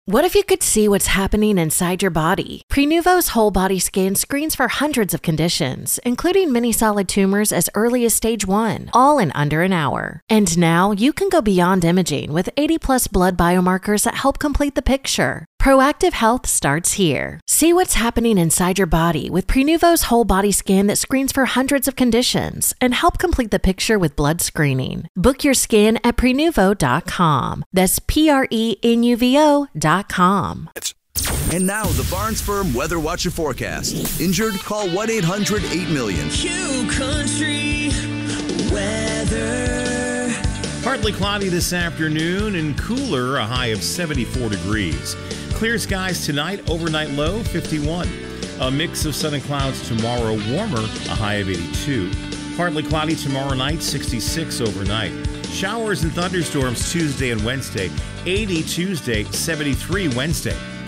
What if you could see what's happening inside your body? Prenuvo's whole body scan screens for hundreds of conditions, including many solid tumors as early as stage 1, all in under an hour. And now you can go beyond imaging with 80+ blood biomarkers that help complete the picture. Proactive health starts here. See what's happening inside your body with Prenuvo's whole body scan that screens for hundreds of conditions and help complete the picture with blood screening. Book your scan at Prenuvo.com. That's Prenuvo.com. And now the Barnes Firm Weather Watch and Forecast. Injured? Call 1-800-8-million. Q Country Weather. Partly cloudy this afternoon and cooler, a high of 74 degrees. Clear skies tonight, overnight low 51. A mix of sun and clouds tomorrow, warmer, a high of 82. Partly cloudy tomorrow night, 66 overnight. Showers and thunderstorms Tuesday and Wednesday, 80 Tuesday, 73 Wednesday.